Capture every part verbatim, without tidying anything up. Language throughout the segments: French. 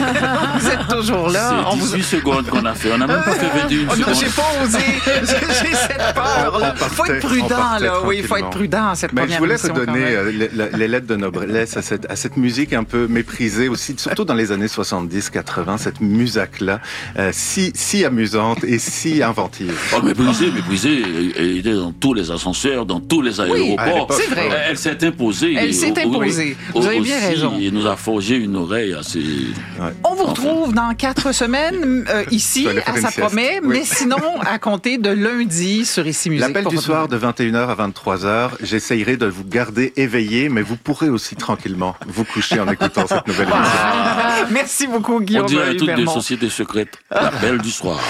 Vous êtes toujours là. C'est dix-huit vous... secondes qu'on a fait. On n'a même pas fait vingt et une oh, secondes. Non, j'ai pas osé. J'ai cette peur. Il faut être prudent, là. Oui, il faut être prudent à cette Mais première émission. Je voulais te donner euh, les, les lettres de noblesse à cette, à cette musique un peu méprisée aussi, surtout dans les années soixante-dix quatre-vingts, cette musique-là, euh, si, si amusante et si inventive. Oh, méprisée, méprisée. Elle était dans tous les ascenseurs, dans tous les aéroports. Oui, c'est vrai. Elle s'est imposée. Elle s'est imposée. Vous avez bien raison. Il nous a forgé une oreille assez... Ouais. On vous retrouve dans quatre semaines euh, ici, à Ça promet, oui. Mais sinon, à compter de lundi sur Ici Musique. L'appel du soir de vingt et une heures à vingt-trois heures, j'essayerai de vous garder éveillé, mais vous pourrez aussi tranquillement vous coucher en écoutant cette nouvelle émission. Ah, merci beaucoup, Guillaume. On dirait toutes des sociétés secrètes. L'appel du soir.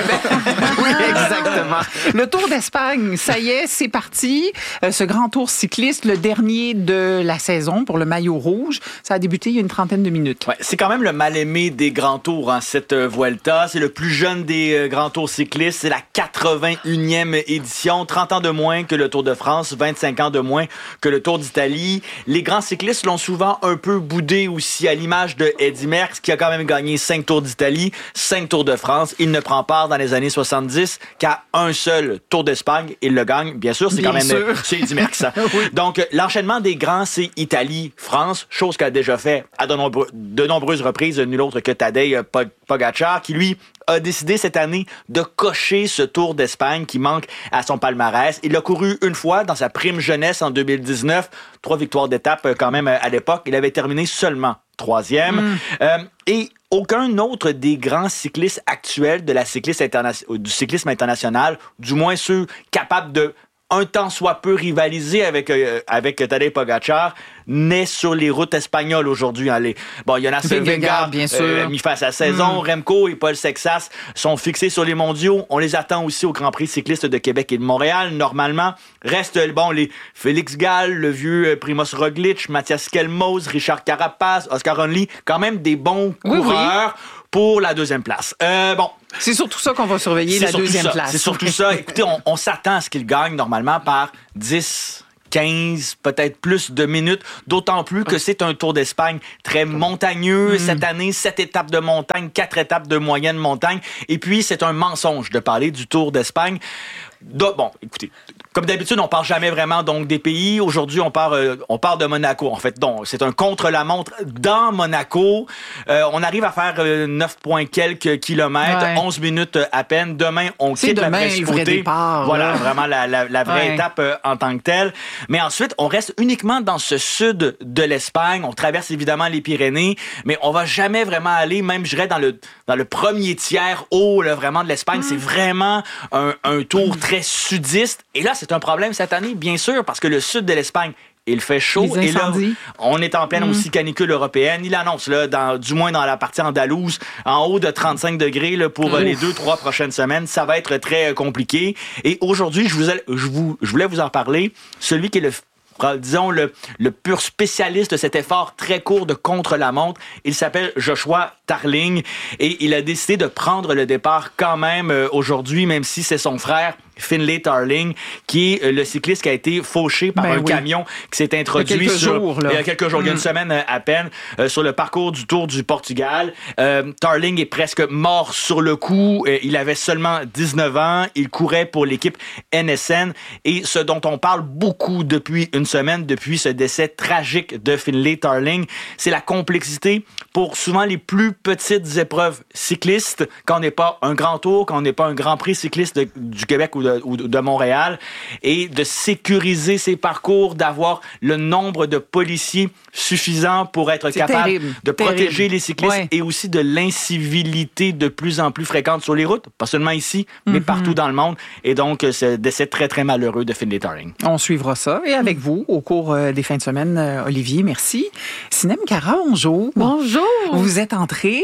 Oui, exactement. Le Tour d'Espagne, ça y est, c'est parti. Euh, ce grand tour cycliste, le dernier de la saison pour le maillot rouge, ça a débuté il y a une trentaine de minutes. Ouais, c'est quand même le mal-aimé des grands tours, hein, cette euh, Vuelta. C'est le plus jeune des euh, grands tours cyclistes. C'est la quatre-vingt-unième édition. trente ans de moins que le Tour de France, vingt-cinq ans de moins que le Tour d'Italie. Les grands cyclistes l'ont souvent un peu boudé aussi, à l'image de Eddy Merckx, qui a quand même gagné cinq Tours d'Italie, cinq Tours de France. Il ne prend part dans les années soixante-dix qu'à un seul Tour d'Espagne. Il le gagne, bien sûr. C'est bien quand même sûr. c'est Eddy Merckx. Oui. Donc, l'enchaînement des grands, c'est Italie-France, chose qu'a déjà fait à de, nombreux, de nombreuses reprises nul autre que Tadej Pogačar, qui lui a décidé cette année de cocher ce Tour d'Espagne qui manque à son palmarès. Il l'a couru une fois dans sa prime jeunesse en deux mille dix-neuf. Trois victoires d'étape quand même à l'époque. Il avait terminé seulement troisième. Mm. Euh, et aucun autre des grands cyclistes actuels de la cycliste interna- du cyclisme international, du moins ceux capables de un temps soit peu rivaliser avec, euh, avec Tadej Pogačar, n'est sur les routes espagnoles aujourd'hui. Hein. Les... Bon, Jonas Vingegaard, bien sûr, euh, mis face à la saison. Mm. Remco et Paul Sexas sont fixés sur les mondiaux. On les attend aussi au Grand Prix cycliste de Québec et de Montréal. Normalement, restent bon, les Félix Gall, le vieux Primož Roglič, Mathias Kelmos, Richard Carapaz, Oscar Onley, quand même des bons oui, coureurs. Oui. Pour la deuxième place. Euh, bon. C'est surtout ça qu'on va surveiller, c'est la deuxième ça. place. C'est surtout ça. Écoutez, on, on s'attend à ce qu'il gagne normalement par dix, quinze, peut-être plus de minutes, d'autant plus que c'est un Tour d'Espagne très montagneux. Mmh. Cette année, sept étapes de montagne, quatre étapes de moyenne montagne. Et puis, c'est un mensonge de parler du Tour d'Espagne. De, bon, écoutez, comme d'habitude, on parle jamais vraiment donc des pays. Aujourd'hui, on parle, euh, on parle de Monaco. En fait, donc c'est un contre-la-montre dans Monaco. Euh, on arrive à faire euh, neuf points quelques kilomètres, ouais. onze minutes à peine. Demain, on c'est quitte demain, la principauté. Départ, voilà, là. vraiment la, la, la vraie ouais. étape euh, en tant que telle. Mais ensuite, on reste uniquement dans ce sud de l'Espagne. On traverse évidemment les Pyrénées, mais on va jamais vraiment aller, même je dirais dans le dans le premier tiers haut, là, vraiment de l'Espagne. Mmh. C'est vraiment un, un tour mmh. très sudiste. Et là, c'est un problème cette année, bien sûr, parce que le sud de l'Espagne, il fait chaud. Et là, on est en pleine mmh. aussi canicule européenne. Il annonce, là, dans, du moins dans la partie andalouse, en haut de trente-cinq degrés là, pour euh, les deux, trois prochaines semaines. Ça va être très euh, compliqué. Et aujourd'hui, je, vous, je, vous, je voulais vous en parler. Celui qui est le disons, le, le pur spécialiste de cet effort très court de contre-la-montre. Il s'appelle Joshua Tarling et il a décidé de prendre le départ quand même euh, aujourd'hui, même si c'est son frère Finlay Tarling, qui est le cycliste qui a été fauché par ben un oui. camion qui s'est introduit il y a quelques sur, jours, là. il y a quelques jours, mmh. il y a une semaine à peine, euh, sur le parcours du Tour du Portugal. Euh, Tarling est presque mort sur le coup. Euh, il avait seulement dix-neuf ans. Il courait pour l'équipe N S N. Et ce dont on parle beaucoup depuis une semaine, depuis ce décès tragique de Finlay Tarling, c'est la complexité pour souvent les plus petites épreuves cyclistes, quand on n'est pas un grand tour, quand on n'est pas un grand prix cycliste de, du Québec ou de, ou de Montréal, et de sécuriser ces parcours, d'avoir le nombre de policiers suffisant pour être c'est capable terrible, de protéger terrible. les cyclistes ouais. et aussi de l'incivilité de plus en plus fréquente sur les routes, pas seulement ici, mais mm-hmm. partout dans le monde. Et donc, ce décès très, très malheureux de Finlay Tarling. On suivra ça. Et avec vous, au cours des fins de semaine, Olivier, merci. Sinem Cara, bonjour. Bonjour. Vous êtes entré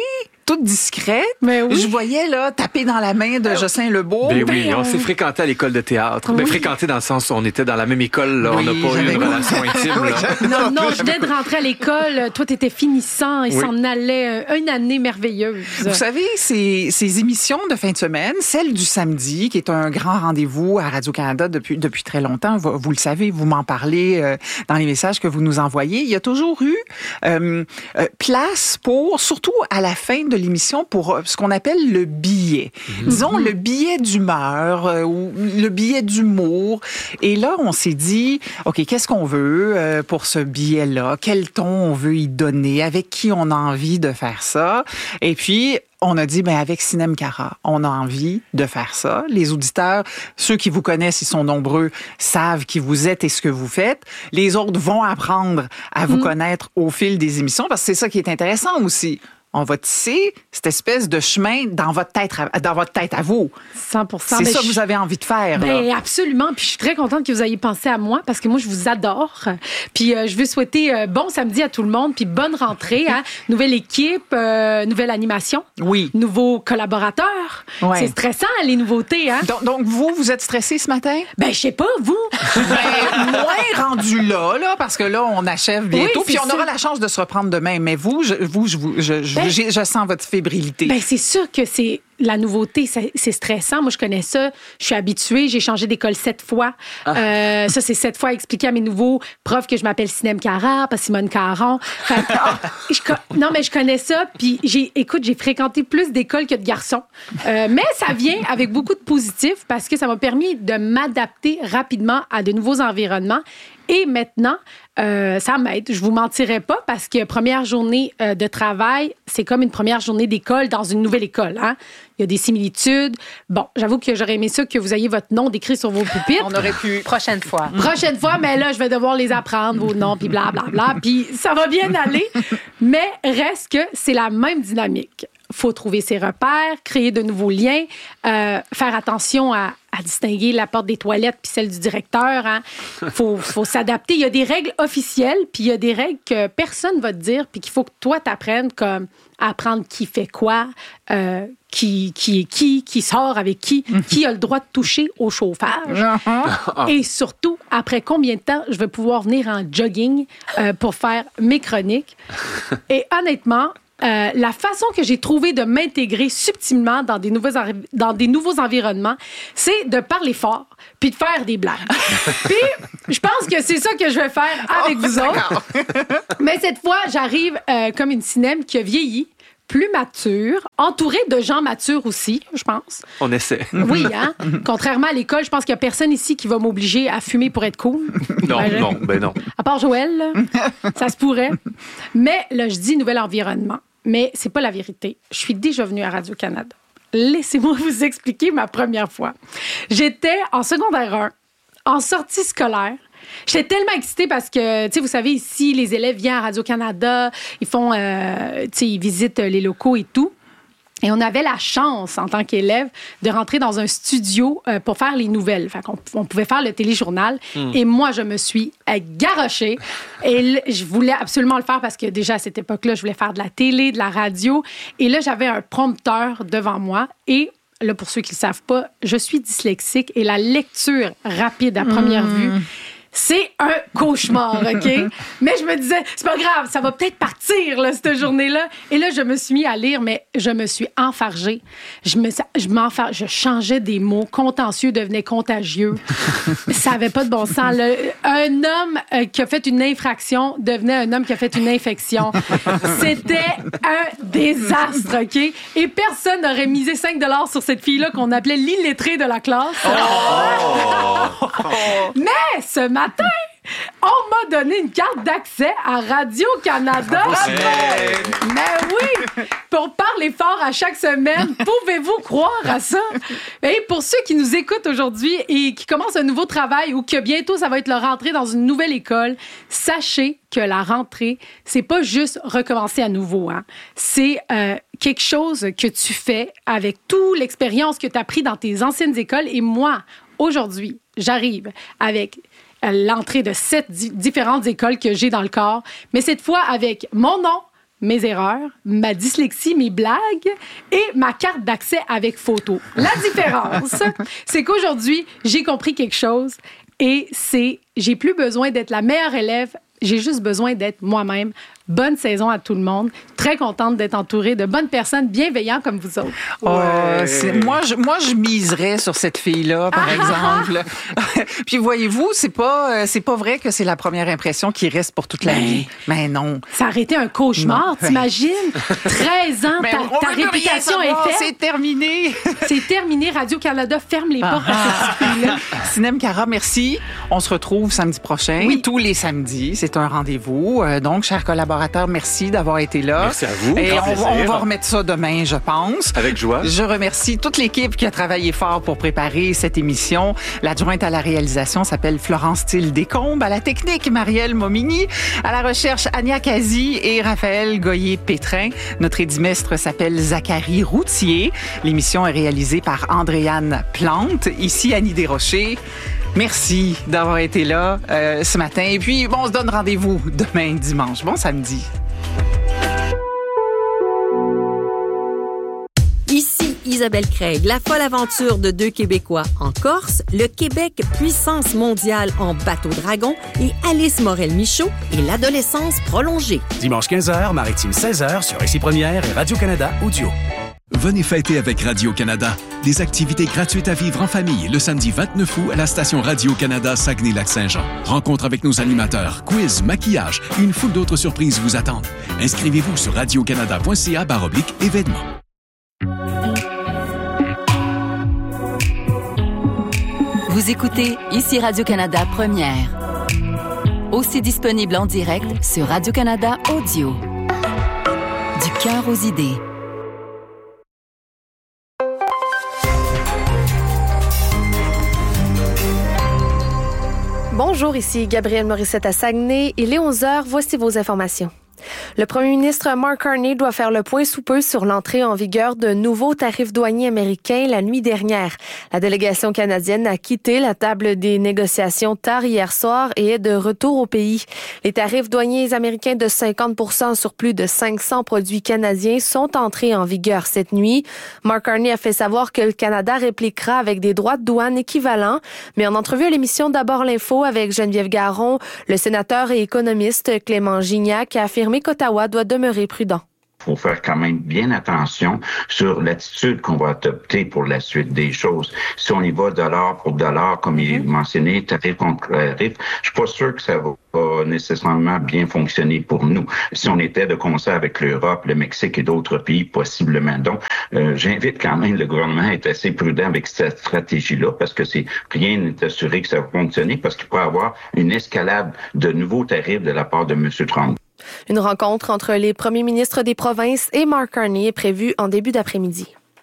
toute discrète. Mais oui. Je voyais, là, taper dans la main de Jocelyn Lebeau. Ben oui, Ben, on s'est fréquenté à l'école de théâtre. Ben, Oui. fréquenté dans le sens où on était dans la même école, là. On Oui, n'a pas eu j'avais une goût. relation intime, là. Non, non, je venais de rentrer à l'école. Toi, t'étais finissant. Il Oui. s'en allait euh, une année merveilleuse. Vous savez, ces, ces émissions de fin de semaine, celle du samedi, qui est un grand rendez-vous à Radio-Canada depuis, depuis très longtemps, vous, vous le savez, vous m'en parlez euh, dans les messages que vous nous envoyez, il y a toujours eu euh, euh, place pour, surtout à la fin de l'émission, pour euh, ce qu'on appelle le billet. Mm-hmm. Disons, le billet d'humeur euh, ou le billet d'humour. Et là, on s'est dit, OK, qu'est-ce qu'on veut euh, pour ce billet-là? Quel ton on veut y donner? Avec qui on a envie de faire ça? Et puis, on a dit, ben avec Sinem Cara, on a envie de faire ça. Les auditeurs, ceux qui vous connaissent, ils sont nombreux, savent qui vous êtes et ce que vous faites. Les autres vont apprendre à vous mmh. connaître au fil des émissions, parce que c'est ça qui est intéressant aussi. On va tisser cette espèce de chemin dans votre tête, dans votre tête à vous. cent pour cent. C'est Ben, ça que je... vous avez envie de faire. Ben, là. absolument. Puis je suis très contente que vous ayez pensé à moi parce que moi, je vous adore. Puis euh, je veux souhaiter euh, bon samedi à tout le monde. Puis bonne rentrée. Hein? Nouvelle équipe, euh, nouvelle animation. Oui. Nouveaux collaborateurs. Ouais. C'est stressant, les nouveautés. Hein? Donc, donc, vous, vous êtes stressé ce matin? Ben, je sais pas, vous. Ben, moins rendu là, là, parce que là, on achève bientôt. Oui, puis on ça. aura la chance de se reprendre demain. Mais vous, je, vous, je, je, je, Ben, je, je sens votre fébrilité. Ben, c'est sûr que c'est la nouveauté, c'est, c'est stressant. Moi, je connais ça. Je suis habituée. J'ai changé d'école sept fois. Ah. Euh, ça, c'est sept fois expliquer à mes nouveaux profs que je m'appelle Sinem Cara, pas Simone Caron. Fait, je, non, mais je connais ça. Puis, j'ai, écoute, j'ai fréquenté plus d'écoles que de garçons. Euh, mais ça vient avec beaucoup de positifs parce que ça m'a permis de m'adapter rapidement à de nouveaux environnements. Et maintenant, euh, ça m'aide. Je vous mentirai pas parce que première journée euh, de travail, c'est comme une première journée d'école dans une nouvelle école. Hein? Il y a des similitudes. Bon, j'avoue que j'aurais aimé ça que vous ayez votre nom décrit sur vos pupitres. On aurait pu. Prochaine fois. Prochaine fois, mais là, je vais devoir les apprendre, vos noms, puis blablabla. Puis ça va bien aller. Mais reste que c'est la même dynamique. Faut trouver ses repères, créer de nouveaux liens, euh, faire attention à, à distinguer la porte des toilettes puis celle du directeur. Hein. Faut, faut s'adapter. Il y a des règles officielles, puis il y a des règles que personne va te dire, puis qu'il faut que toi t'apprennes, comme à apprendre qui fait quoi, euh, qui, qui est qui, qui sort avec qui, qui a le droit de toucher au chauffage. Et surtout, après combien de temps je vais pouvoir venir en jogging euh, pour faire mes chroniques. Et honnêtement, Euh, la façon que j'ai trouvé de m'intégrer subtilement dans des nouveaux, env- dans des nouveaux environnements, c'est de parler fort puis de faire des blagues. Puis, je pense que c'est ça que je vais faire avec Oh, vous autres. Mais cette fois, j'arrive euh, comme une Sinem qui a vieilli, plus mature, entourée de gens matures aussi, je pense. On essaie. Oui, hein? Contrairement à l'école, je pense qu'il n'y a personne ici qui va m'obliger à fumer pour être cool. Non, Ben, non, ben non. À part Joël, là, ça se pourrait. Mais là, je dis nouvel environnement. Mais c'est pas la vérité. Je suis déjà venue à Radio-Canada. Laissez-moi vous expliquer ma première fois. J'étais en secondaire un, en sortie scolaire. J'étais tellement excitée parce que, tu sais, vous savez, ici, les élèves viennent à Radio-Canada, ils font, euh, tu sais, ils visitent les locaux et tout. Et on avait la chance, en tant qu'élève, de rentrer dans un studio euh, pour faire les nouvelles. Fait qu'on on pouvait faire le téléjournal. Mm. Et moi, je me suis euh, garochée. Et l- je voulais absolument le faire parce que déjà, à cette époque-là, je voulais faire de la télé, de la radio. Et là, j'avais un prompteur devant moi. Et là, pour ceux qui ne le savent pas, je suis dyslexique. Et la lecture rapide à première mm. vue, c'est un cauchemar, OK? Mais je me disais, c'est pas grave, ça va peut-être partir, là, cette journée-là. Et là, je me suis mis à lire, mais je me suis enfargée. Je, me, je, m'enfar... je changeais des mots. Contentieux devenait contagieux. Ça avait pas de bon sens. Là. Un homme euh, qui a fait une infraction devenait un homme qui a fait une infection. C'était un désastre, OK? Et personne n'aurait misé cinq dollars sur cette fille-là qu'on appelait l'illettrée de la classe. Oh! Mais ce matin, on m'a donné une carte d'accès à Radio-Canada. Mais oui! Pour parler fort à chaque semaine. Pouvez-vous croire à ça? Et pour ceux qui nous écoutent aujourd'hui et qui commencent un nouveau travail ou que bientôt ça va être leur rentrée dans une nouvelle école, sachez que la rentrée, c'est pas juste recommencer à nouveau. Hein. C'est euh, quelque chose que tu fais avec toute l'expérience que tu as pris dans tes anciennes écoles. Et moi, aujourd'hui, j'arrive avec l'entrée de sept di- différentes écoles que j'ai dans le corps, mais cette fois avec mon nom, mes erreurs, ma dyslexie, mes blagues et ma carte d'accès avec photo. La différence, c'est qu'aujourd'hui, j'ai compris quelque chose et c'est j'ai plus besoin d'être la meilleure élève, j'ai juste besoin d'être moi-même. Bonne saison à tout le monde. Très contente d'être entourée de bonnes personnes bienveillantes comme vous autres. Oh, ouais. c'est, moi, je, moi, je miserais sur cette fille-là, par ah, exemple. Puis voyez-vous, c'est pas, c'est pas vrai que c'est la première impression qui reste pour toute la mais, vie. Mais non. Ça aurait été un cauchemar, non. T'imagines? treize ans, ta, ta réputation est faite. C'est terminé. C'est terminé. Radio-Canada ferme les portes ah, à cette fille-là. Sinem Cara, merci. On se retrouve samedi prochain. Oui. Tous les samedis. C'est un rendez-vous. Euh, donc, chers collaborateurs, merci d'avoir été là. Merci à vous. Et on, on va remettre ça demain, je pense. Avec joie. Je remercie toute l'équipe qui a travaillé fort pour préparer cette émission. L'adjointe à la réalisation s'appelle Florence Thiel-Descombes. À la technique, Marielle Momigny. À la recherche, Ania Kazi et Raphaël Goyer-Pétrin. Notre édimestre s'appelle Zachary Routier. L'émission est réalisée par Andréane Plante. Ici, Annie Desrochers. Merci d'avoir été là euh, ce matin. Et puis, bon, on se donne rendez-vous demain dimanche. Bon samedi. Ici Isabelle Craig, la folle aventure de deux Québécois en Corse, le Québec puissance mondiale en bateau-dragon et Alice Morel-Michaud et l'adolescence prolongée. Dimanche quinze heures, Maritime seize heures sur Ici Première et Radio-Canada Audio. Venez fêter avec Radio-Canada. Des activités gratuites à vivre en famille le samedi vingt-neuf août à la station Radio-Canada Saguenay-Lac-Saint-Jean. Rencontre avec nos animateurs, quiz, maquillage et une foule d'autres surprises vous attendent. Inscrivez-vous sur radiocanada.ca barre oblique événements. Vous écoutez Ici Radio-Canada Première. Aussi disponible en direct sur Radio-Canada Audio. Du cœur aux idées. Bonjour, ici Gabrielle Morissette à Saguenay. Il est onze heures, voici vos informations. Le premier ministre Mark Carney doit faire le point sous peu sur l'entrée en vigueur de nouveaux tarifs douaniers américains la nuit dernière. La délégation canadienne a quitté la table des négociations tard hier soir et est de retour au pays. Les tarifs douaniers américains de cinquante pour cent sur plus de cinq cents produits canadiens sont entrés en vigueur cette nuit. Mark Carney a fait savoir que le Canada répliquera avec des droits de douane équivalents, mais en entrevue à l'émission D'abord l'info avec Geneviève Garon, le sénateur et économiste Clément Gignac a affirmé qu'Ottawa doit demeurer prudent. Il faut faire quand même bien attention sur l'attitude qu'on va adopter pour la suite des choses. Si on y va dollar pour dollar, comme il est mentionné, tarif contre tarif, je suis pas sûr que ça va pas nécessairement bien fonctionner pour nous. Si on était de concert avec l'Europe, le Mexique et d'autres pays, possiblement. Donc, euh, j'invite quand même le gouvernement à être assez prudent avec cette stratégie-là, parce que c'est rien n'est assuré que ça va fonctionner, parce qu'il peut y avoir une escalade de nouveaux tarifs de la part de M. Trump. Une rencontre entre les premiers ministres des provinces et Mark Carney est prévue en début d'après-midi.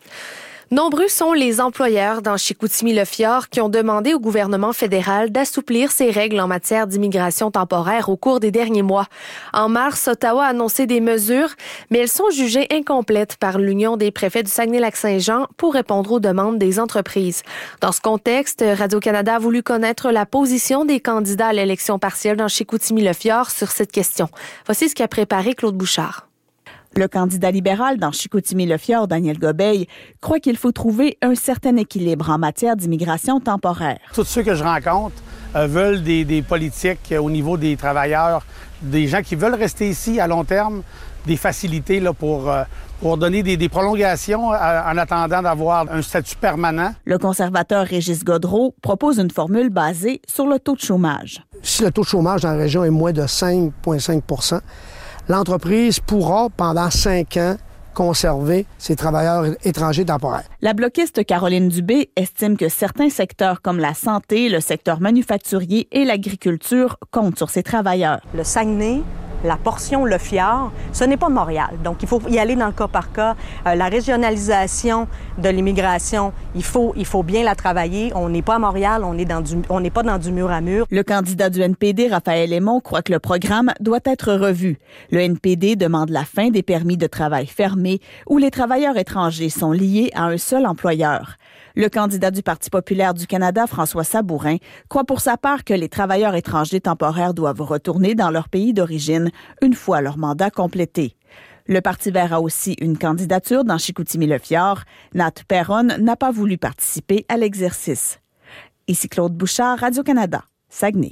Nombreux sont les employeurs dans Chicoutimi-Le-Fjord qui ont demandé au gouvernement fédéral d'assouplir ses règles en matière d'immigration temporaire au cours des derniers mois. En mars, Ottawa a annoncé des mesures, mais elles sont jugées incomplètes par l'Union des préfets du Saguenay-Lac-Saint-Jean pour répondre aux demandes des entreprises. Dans ce contexte, Radio-Canada a voulu connaître la position des candidats à l'élection partielle dans Chicoutimi-Le-Fjord sur cette question. Voici ce qu'a préparé Claude Bouchard. Le candidat libéral dans Chicoutimi-Le-Fjord, Daniel Gobeil, croit qu'il faut trouver un certain équilibre en matière d'immigration temporaire. Tous ceux que je rencontre euh, veulent des, des politiques euh, au niveau des travailleurs, des gens qui veulent rester ici à long terme, des facilités là, pour, euh, pour donner des, des prolongations à, en attendant d'avoir un statut permanent. Le conservateur Régis Godreau propose une formule basée sur le taux de chômage. Si le taux de chômage dans la région est moins de cinq virgule cinq pour cent, l'entreprise pourra, pendant cinq ans, conserver ses travailleurs étrangers temporaires. La bloquiste Caroline Dubé estime que certains secteurs comme la santé, le secteur manufacturier et l'agriculture comptent sur ces travailleurs. Le Saguenay, la portion Le Fjord, ce n'est pas Montréal. Donc, il faut y aller dans le cas par cas. Euh, la régionalisation de l'immigration, il faut, il faut bien la travailler. On n'est pas à Montréal, on est dans du, on n'est pas dans du mur à mur. Le candidat du N P D, Raphaël Aymon, croit que le programme doit être revu. Le N P D demande la fin des permis de travail fermés où les travailleurs étrangers sont liés à un seul employeur. Le candidat du Parti populaire du Canada, François Sabourin, croit pour sa part que les travailleurs étrangers temporaires doivent retourner dans leur pays d'origine une fois leur mandat complété. Le Parti vert a aussi une candidature dans Chicoutimi-Le-Fjord. Nat Perron n'a pas voulu participer à l'exercice. Ici Claude Bouchard, Radio-Canada, Saguenay.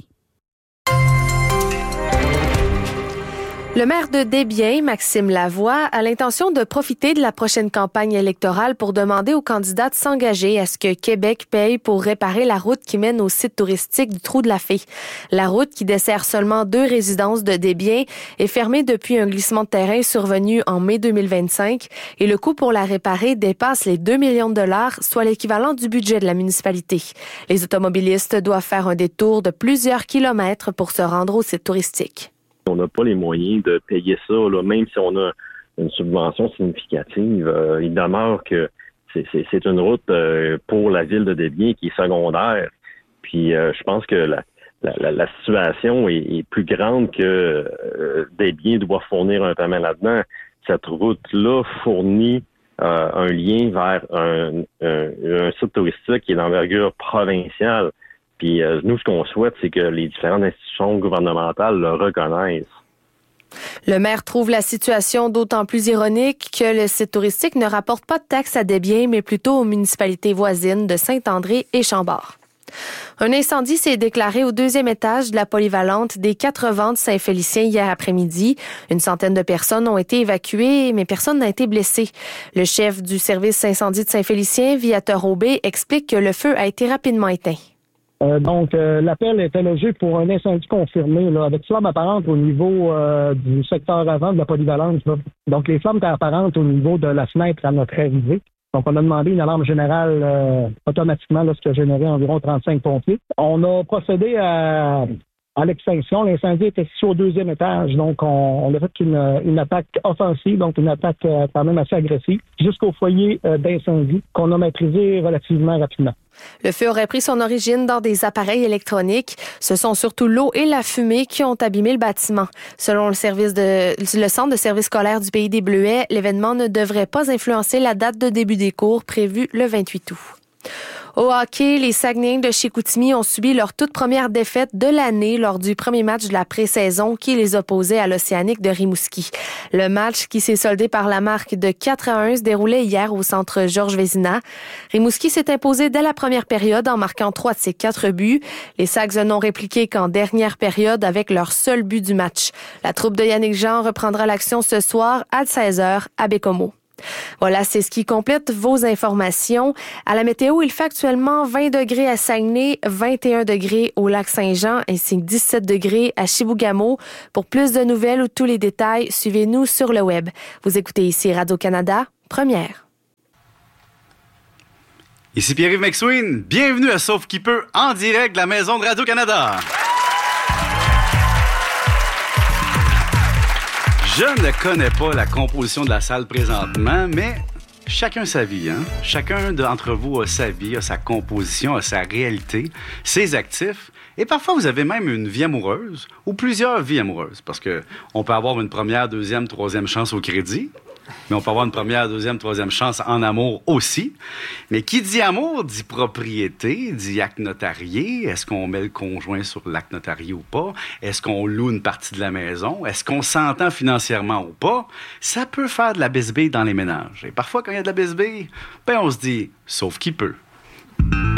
Le maire de Desbiens, Maxime Lavoie, a l'intention de profiter de la prochaine campagne électorale pour demander aux candidats de s'engager à ce que Québec paye pour réparer la route qui mène au site touristique du Trou de la Fée. La route, qui dessert seulement deux résidences de Desbiens, est fermée depuis un glissement de terrain survenu en mai deux mille vingt-cinq et le coût pour la réparer dépasse les deux millions de dollars, soit l'équivalent du budget de la municipalité. Les automobilistes doivent faire un détour de plusieurs kilomètres pour se rendre au site touristique. On n'a pas les moyens de payer ça, là, même si on a une subvention significative. Euh, il demeure que c'est, c'est, c'est une route euh, pour la ville de Desbiens qui est secondaire. Puis euh, je pense que la, la, la situation est, est plus grande que euh, Desbiens doit fournir un paiement là-dedans. Cette route-là fournit euh, un lien vers un, un, un site touristique qui est d'envergure provinciale. Puis euh, nous, ce qu'on souhaite, c'est que les différentes institutions gouvernementales le reconnaissent. Le maire trouve la situation d'autant plus ironique que le site touristique ne rapporte pas de taxes à Desbiens, mais plutôt aux municipalités voisines de Saint-André et Chambord. Un incendie s'est déclaré au deuxième étage de la polyvalente des Quatre-Vents de Saint-Félicien hier après-midi. Une centaine de personnes ont été évacuées, mais personne n'a été blessé. Le chef du service incendie de Saint-Félicien, Viateur Aubé, explique que le feu a été rapidement éteint. Euh, donc, euh, l'appel était logé pour un incendie confirmé, là, avec flammes apparentes au niveau euh, du secteur avant de la polyvalente. Là. Donc, les flammes étaient apparentes au niveau de la fenêtre à notre arrivée. Donc, on a demandé une alarme générale euh, automatiquement, là, ce qui a généré environ trente-cinq pompiers. On a procédé à, à l'extinction. L'incendie était situé au deuxième étage. Donc, on, on a fait une, une attaque offensive, donc une attaque euh, quand même assez agressive, jusqu'au foyer euh, d'incendie qu'on a maîtrisé relativement rapidement. Le feu aurait pris son origine dans des appareils électroniques. Ce sont surtout l'eau et la fumée qui ont abîmé le bâtiment. Selon le service de, le centre de service scolaire du Pays des Bleuets, l'événement ne devrait pas influencer la date de début des cours prévue le vingt-huit août. Au hockey, les Saguenayens de Chicoutimi ont subi leur toute première défaite de l'année lors du premier match de la pré-saison qui les opposait à l'Océanique de Rimouski. Le match, qui s'est soldé par la marque de quatre à un, se déroulait hier au centre Georges Vézina. Rimouski s'est imposé dès la première période en marquant trois de ses quatre buts. Les Sags n'ont répliqué qu'en dernière période avec leur seul but du match. La troupe de Yannick Jean reprendra l'action ce soir à seize heures à Bécomo. Voilà, c'est ce qui complète vos informations. À la météo, il fait actuellement vingt degrés à Saguenay, vingt et un degrés au lac Saint-Jean ainsi que dix-sept degrés à Chibougamau. Pour plus de nouvelles ou tous les détails, suivez-nous sur le web. Vous écoutez ici Radio-Canada, Première. Ici Pierre-Yves McSween. Bienvenue à Sauf qui peut, en direct de la maison de Radio-Canada. Je ne connais pas la composition de la salle présentement, mais chacun sa vie, hein? Chacun d'entre vous a sa vie, a sa composition, a sa réalité, ses actifs. Et parfois, vous avez même une vie amoureuse ou plusieurs vies amoureuses. Parce que on peut avoir une première, deuxième, troisième chance au crédit. Mais on peut avoir une première, deuxième, troisième chance en amour aussi. Mais qui dit amour dit propriété, dit acte notarié. Est-ce qu'on met le conjoint sur l'acte notarié ou pas? Est-ce qu'on loue une partie de la maison? Est-ce qu'on s'entend financièrement ou pas? Ça peut faire de la bisbille dans les ménages. Et parfois, quand il y a de la bisbille, ben on se dit, sauf qui peut.